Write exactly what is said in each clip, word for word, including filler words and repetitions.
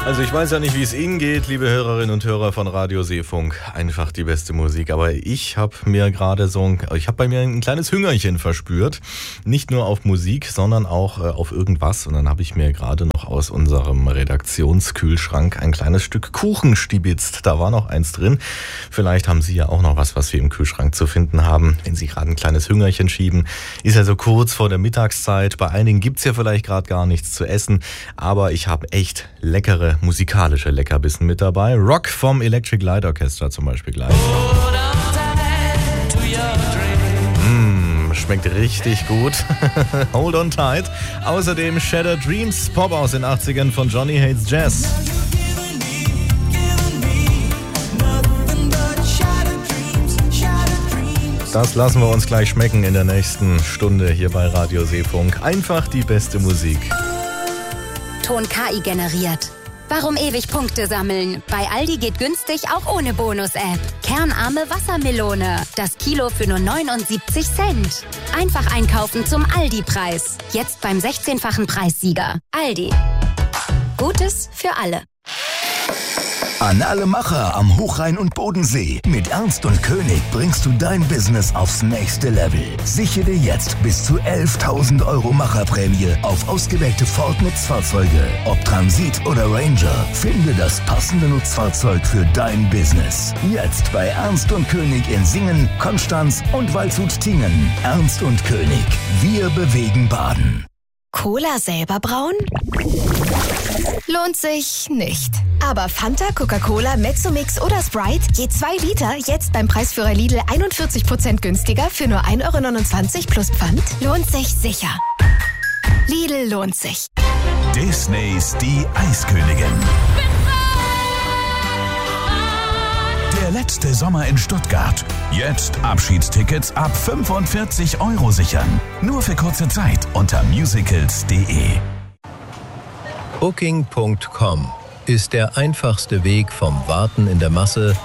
Also ich weiß ja nicht, wie es Ihnen geht, liebe Hörerinnen und Hörer von Radio Seefunk. Einfach die beste Musik. Aber ich habe mir gerade so ein, ich habe bei mir ein kleines Hüngerchen verspürt. Nicht nur auf Musik, sondern auch äh, auf irgendwas. Und dann habe ich mir gerade noch aus unserem Redaktionskühlschrank ein kleines Stück Kuchen stibitzt. Da war noch eins drin. Vielleicht haben Sie ja auch noch was, was wir im Kühlschrank zu finden haben. Wenn Sie gerade ein kleines Hüngerchen schieben. Ist ja so kurz vor der Mittagszeit. Bei einigen gibt's ja vielleicht gerade gar nichts zu essen. Aber ich habe echt leckere musikalische Leckerbissen mit dabei. Rock vom Electric Light Orchestra zum Beispiel gleich. Mmh, schmeckt richtig gut. Hold on tight. Außerdem Shattered Dreams, Pop aus den achtzigern von Johnny Hates Jazz. Das lassen wir uns gleich schmecken in der nächsten Stunde hier bei Radio Seefunk. Einfach die beste Musik. Ton K I generiert. Warum ewig Punkte sammeln? Bei Aldi geht günstig auch ohne Bonus-App. Kernarme Wassermelone. Das Kilo für nur neunundsiebzig Cent. Einfach einkaufen zum Aldi-Preis. Jetzt beim sechzehnfachen Preissieger. Aldi. Gutes für alle. An alle Macher am Hochrhein und Bodensee. Mit Ernst und König bringst du dein Business aufs nächste Level. Sichere dir jetzt bis zu elftausend Euro Macherprämie auf ausgewählte Ford-Nutzfahrzeuge. Ob Transit oder Ranger, finde das passende Nutzfahrzeug für dein Business. Jetzt bei Ernst und König in Singen, Konstanz und Waldshut-Tiengen. Ernst und König. Wir bewegen Baden. Cola selber brauen? Lohnt sich nicht. Aber Fanta, Coca-Cola, Mezzomix oder Sprite, je zwei Liter, jetzt beim Preisführer Lidl einundvierzig Prozent günstiger für nur ein Euro neunundzwanzig plus Pfand, lohnt sich sicher. Lidl lohnt sich. Disneys Die Eiskönigin. Der letzte Sommer in Stuttgart. Jetzt Abschiedstickets ab fünfundvierzig Euro sichern. Nur für kurze Zeit unter musicals punkt de. Booking Punkt com ist der einfachste Weg vom Warten in der Masse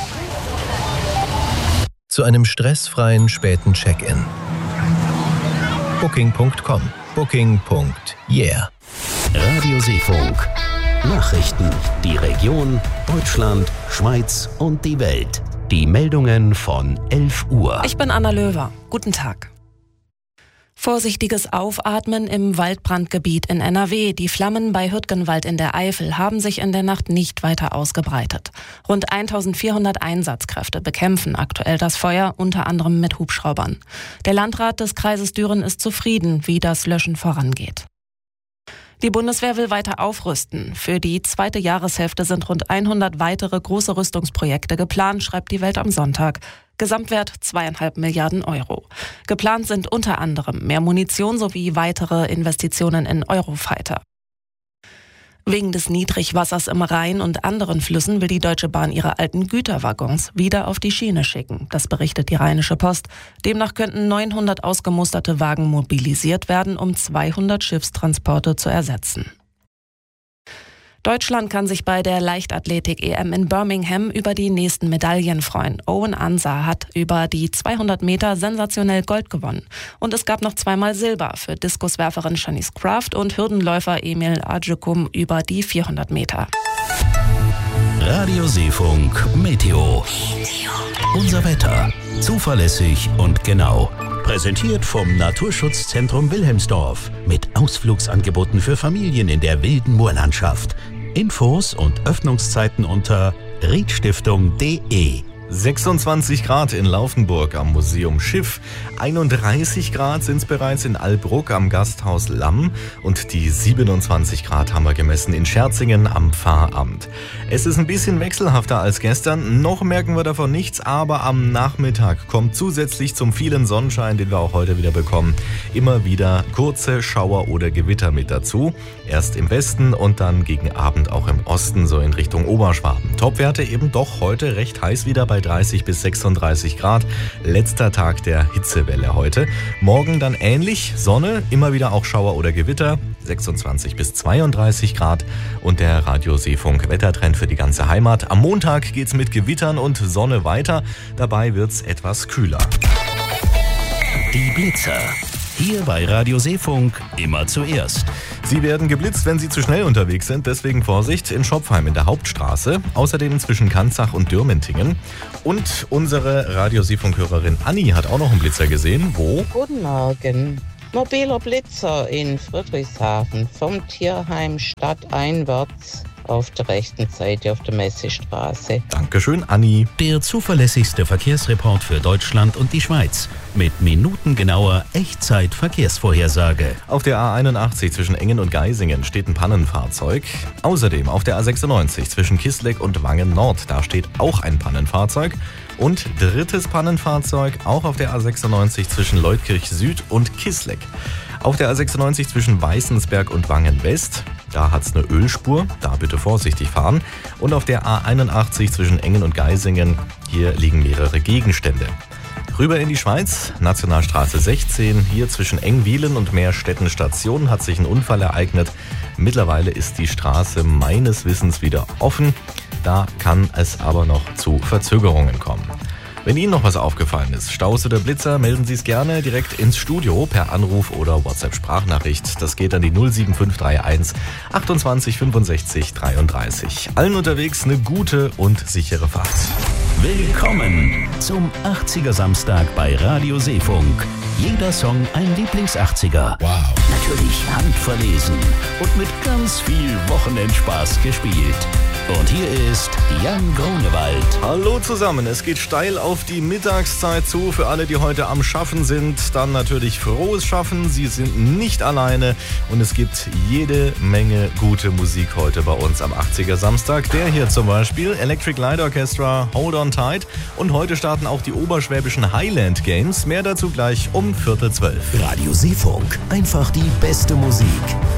zu einem stressfreien späten Check-in. Booking Punkt com. Booking. Yeah. Radio Seefunk. Nachrichten, die Region, Deutschland, Schweiz und die Welt. Die Meldungen von elf Uhr. Ich bin Anna Löwer. Guten Tag. Vorsichtiges Aufatmen im Waldbrandgebiet in N R W. Die Flammen bei Hürtgenwald in der Eifel haben sich in der Nacht nicht weiter ausgebreitet. Rund eintausendvierhundert Einsatzkräfte bekämpfen aktuell das Feuer, unter anderem mit Hubschraubern. Der Landrat des Kreises Düren ist zufrieden, wie das Löschen vorangeht. Die Bundeswehr will weiter aufrüsten. Für die zweite Jahreshälfte sind rund hundert weitere große Rüstungsprojekte geplant, schreibt die Welt am Sonntag. Gesamtwert zweieinhalb Milliarden Euro. Geplant sind unter anderem mehr Munition sowie weitere Investitionen in Eurofighter. Wegen des Niedrigwassers im Rhein und anderen Flüssen will die Deutsche Bahn ihre alten Güterwaggons wieder auf die Schiene schicken. Das berichtet die Rheinische Post. Demnach könnten neunhundert ausgemusterte Wagen mobilisiert werden, um zweihundert Schiffstransporte zu ersetzen. Deutschland kann sich bei der Leichtathletik-E M in Birmingham über die nächsten Medaillen freuen. Owen Ansah hat über die zweihundert Meter sensationell Gold gewonnen. Und es gab noch zweimal Silber für Diskuswerferin Shanice Kraft und Hürdenläufer Emil Ajekum über die vierhundert Meter. Radio Seefunk Meteo. Unser Wetter. Zuverlässig und genau. Präsentiert vom Naturschutzzentrum Wilhelmsdorf. Mit Ausflugsangeboten für Familien in der wilden Moorlandschaft. Infos und Öffnungszeiten unter riedstiftung punkt de. sechsundzwanzig Grad in Laufenburg am Museum Schiff, einunddreißig Grad sind es bereits in Allbruck am Gasthaus Lamm und die siebenundzwanzig Grad haben wir gemessen in Scherzingen am Pfarramt. Es ist ein bisschen wechselhafter als gestern, noch merken wir davon nichts, aber am Nachmittag kommt zusätzlich zum vielen Sonnenschein, den wir auch heute wieder bekommen, immer wieder kurze Schauer oder Gewitter mit dazu. Erst im Westen und dann gegen Abend auch im Osten, so in Richtung Oberschwaben. Topwerte eben doch heute recht heiß wieder bei dreißig bis sechsunddreißig Grad. Letzter Tag der Hitzewelle heute. Morgen dann ähnlich. Sonne, immer wieder auch Schauer oder Gewitter. sechsundzwanzig bis zweiunddreißig Grad. Und der Radio Seefunk Wettertrend für die ganze Heimat. Am Montag geht's mit Gewittern und Sonne weiter. Dabei wird's etwas kühler. Die Blitzer. Hier bei Radio Seefunk immer zuerst. Sie werden geblitzt, wenn Sie zu schnell unterwegs sind, deswegen Vorsicht in Schopfheim in der Hauptstraße, außerdem zwischen Kanzach und Dürmentingen. Und unsere Radio Seefunk-Hörerin Anni hat auch noch einen Blitzer gesehen. Wo? Guten Morgen. Mobiler Blitzer in Friedrichshafen vom Tierheim stadteinwärts auf der rechten Seite auf der Messestraße. Dankeschön, Anni. Der zuverlässigste Verkehrsreport für Deutschland und die Schweiz mit minutengenauer Echtzeit-Verkehrsvorhersage. Auf der A einundachtzig zwischen Engen und Geisingen steht ein Pannenfahrzeug. Außerdem auf der A sechsundneunzig zwischen Kisleck und Wangen Nord, da steht auch ein Pannenfahrzeug. Und drittes Pannenfahrzeug auch auf der A sechsundneunzig zwischen Leutkirch Süd und Kisleck. Auf der A sechsundneunzig zwischen Weißensberg und Wangen West, da hat's eine Ölspur, da bitte vorsichtig fahren. Und auf der A einundachtzig zwischen Engen und Geisingen, hier liegen mehrere Gegenstände. Rüber in die Schweiz, Nationalstraße sechzehn, hier zwischen Engwilen und Meerstetten Station hat sich ein Unfall ereignet. Mittlerweile ist die Straße meines Wissens wieder offen. Da kann es aber noch zu Verzögerungen kommen. Wenn Ihnen noch was aufgefallen ist, Staus oder Blitzer, melden Sie es gerne direkt ins Studio per Anruf oder WhatsApp-Sprachnachricht. Das geht an die null sieben fünf drei eins achtundzwanzig fünfundsechzig dreiunddreißig. Allen unterwegs eine gute und sichere Fahrt. Willkommen zum achtziger Samstag bei Radio Seefunk. Jeder Song ein Lieblings-achtziger. Wow. Natürlich handverlesen und mit ganz viel Wochenendspaß gespielt. Und hier ist Jan Grunewald. Hallo zusammen, es geht steil auf die Mittagszeit zu. Für alle, die heute am Schaffen sind, dann natürlich frohes Schaffen. Sie sind nicht alleine und es gibt jede Menge gute Musik heute bei uns am achtziger Samstag. Der hier zum Beispiel, Electric Light Orchestra, Hold on Tight. Und heute starten auch die oberschwäbischen Highland Games. Mehr dazu gleich um Viertel zwölf. Radio Seefunk, einfach die beste Musik.